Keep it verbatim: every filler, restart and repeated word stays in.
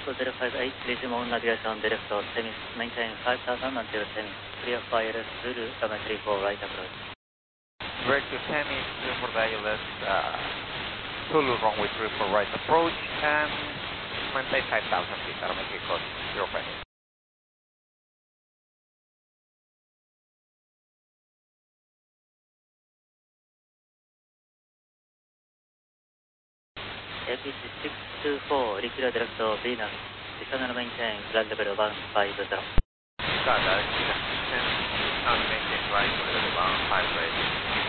zero five eight, resume on navigation direct to Temis, maintain five thousand until Temis, clear fire Zulu, runway three four, right approach. Direct to Temis, for the I L S, uh, Zulu, runway three four, right approach, and maintain five thousand feet, aromatic code zero five eight. A P C six two four, reclear direct to Venus, descend maintain flight level one five zero. Got that, descend, maintain flight level one five zero.